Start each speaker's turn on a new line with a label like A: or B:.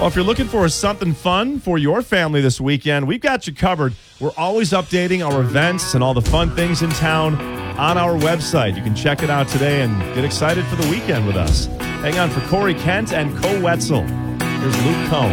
A: Well, if you're looking for something fun for your family this weekend, we've got you covered. We're always updating our events and all the fun things in town on our website. You can check it out today and get excited for the weekend with us. Hang on for Corey Kent and Co Wetzel. Here's Luke Cohn.